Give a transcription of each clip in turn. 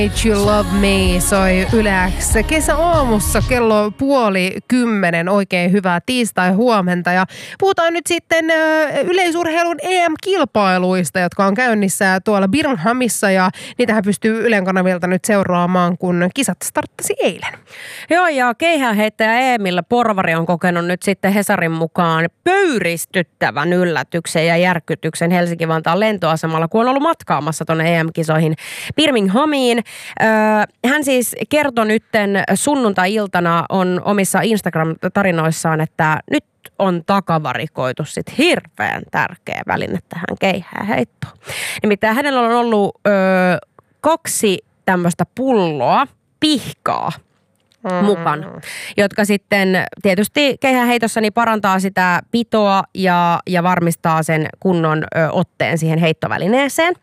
You Love Me soi Yle X kesäaamussa kello 9:30. Oikein hyvää tiistai-huomenta. Ja puhutaan nyt sitten yleisurheilun EM-kilpailuista, jotka on käynnissä tuolla Birminghamissa. Ja niitähän pystyy Ylen kanavilta nyt seuraamaan, kun kisat starttasi eilen. Joo, ja keihäänheittäjä Eemil Porvari on kokenut nyt sitten Hesarin mukaan pöyristyttävän yllätyksen ja järkytyksen Helsinki-Vantaan lentoasemalla, kun on ollut matkaamassa tuonne EM-kisoihin Birminghamiin. Hän siis kertoi nytten sunnuntai-iltana on omissa Instagram-tarinoissaan, että nyt on takavarikoitu sit hirveän tärkeä väline tähän keihäänheittoon. Nimittäin hänellä on ollut 2 tämmöistä pulloa pihkaa mukana, jotka sitten tietysti keihäänheitossa niin parantaa sitä pitoa ja varmistaa sen kunnon otteen siihen heittovälineeseen.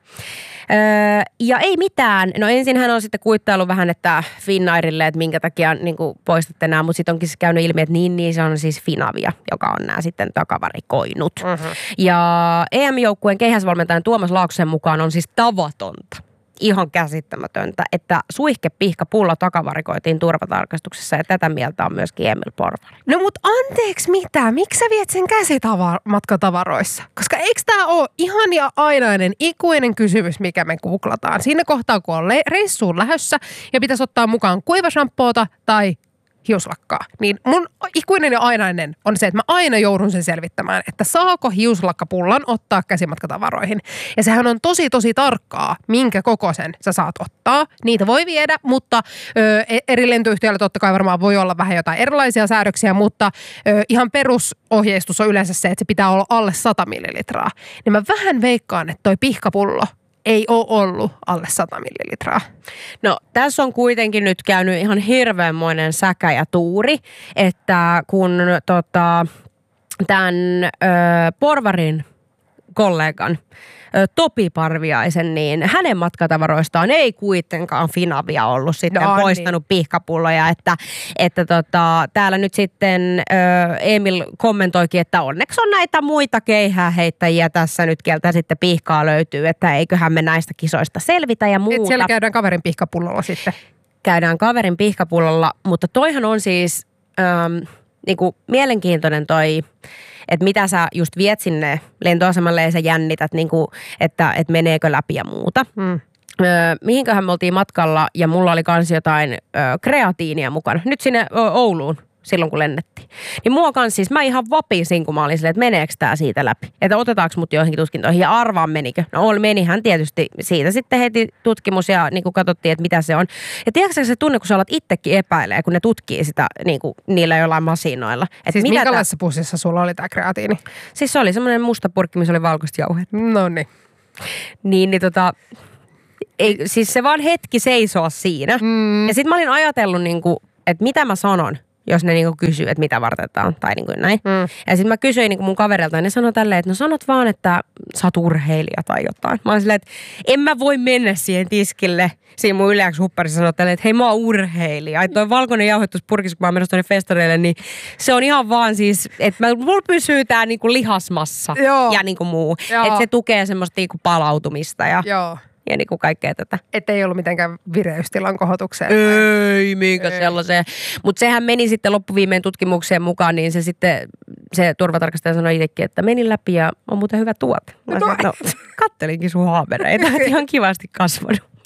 Ja ei mitään. No ensin hän on sitten kuittaillut vähän, että Finnairille, että minkä takia niin poistatte nämä, mutta sitten onkin käynyt ilmi, että niin se on siis Finavia, joka on nämä sitten takavarikoinut. Ja EM-joukkueen keihäsvalmentajan Tuomas Laaksosen mukaan on siis tavatonta. Ihan käsittämätöntä, että suihkepihkapullo takavarikoitiin turvatarkastuksessa ja tätä mieltä on myöskin Eemil Porvari. No mut anteeksi mitä? Miksi sä viet sen käsimatkatavaroissa? Koska eikö tää ole ihan ja ainainen ikuinen kysymys, mikä me googlataan? Siinä kohtaa, kun on reissuun lähdössä ja pitäisi ottaa mukaan kuivashampoota tai hiuslakkaa, niin mun ikuinen ja ainainen on se, että mä aina joudun sen selvittämään, että saako hiuslakkapullan ottaa käsimatkatavaroihin. Ja sehän on tosi tarkkaa, minkä kokoisen sä saat ottaa. Niitä voi viedä, mutta eri lentoyhtiöillä totta kai varmaan voi olla vähän jotain erilaisia säädöksiä, mutta ihan perusohjeistus on yleensä se, että se pitää olla alle 100 millilitraa. Niin mä vähän veikkaan, että toi pihkapullo ei ole ollut alle 100 millilitraa. No tässä on kuitenkin nyt käynyt ihan hirveänmoinen säkä ja tuuri, että kun tämän Porvarin kollegan Topi Parviaisen, niin hänen matkatavaroistaan ei kuitenkaan Finavia ollut sitten poistanut pihkapulloja, että täällä nyt sitten Eemil kommentoikin, että onneksi on näitä muita keihäänheittäjiä tässä nyt, keltä sitten pihkaa löytyy, että eiköhän me näistä kisoista selvitä ja muuta. Et siellä käydään kaverin pihkapullolla sitten. Käydään kaverin pihkapullolla, mutta toihan on siis niinku mielenkiintoinen toi, että mitä sä just viet sinne lentoasemalle ja sä jännität, niinku, että meneekö läpi ja muuta. Mihinköhän me oltiin matkalla ja mulla oli kans jotain kreatiinia mukana. Nyt sinne Ouluun silloin kun lennettiin. Niin mua kans siis, mä ihan vapisin kun mä olin silleen, että meneekö tää siitä läpi. Että otetaanko mut joihinkin tutkintoihin ja arvaan menikö. No menihän tietysti siitä sitten heti tutkimus ja niin kuin katsottiin, että mitä se on. Ja tiedätkö se tunne, kun sä alat itsekin epäilee, kun ne tutkii sitä niin kuin niillä jollain masinoilla. Siis minkälaisessa pussissa sulla oli tää kreatiini? Siis se oli semmoinen musta purkki, missä oli valkoista jauheet. No niin. Niin ei, siis se vaan hetki seisoa siinä. Ja sit mä olin ajatellut niinku, että mitä mä sanon, jos ne niinku kysyy, että mitä varten tää on, tai niinku näin. Ja sitten mä kysyin niinku mun kaverilta, ja ne sanoi tälleen, että no sanot vaan, että sä oot urheilija tai jotain. Mä olin silleen, että en mä voi mennä siihen tiskille. Siinä mun yleäksi hupparissa sanoi tälleen, että hei mä oon urheilija. Että toi valkoinen jauhetuspurkissa, kun mä oon menossa tuonne festareille, niin se on ihan vaan siis, että mulla pysyy tää niinku lihasmassa ja niinku muu. Että se tukee semmoista niinku palautumista ja niinku kaikkea tätä. Että ei ollut mitenkään vireystilan kohotukseen. Ei minkä sellaiseen. Mutta sehän meni sitten loppuviimein tutkimukseen mukaan, niin se sitten, se turvatarkastaja sanoi itsekin, että meni läpi ja on muuten hyvä tuote. Kattelinkin sun haavereita, että ihan kivasti kasvanut.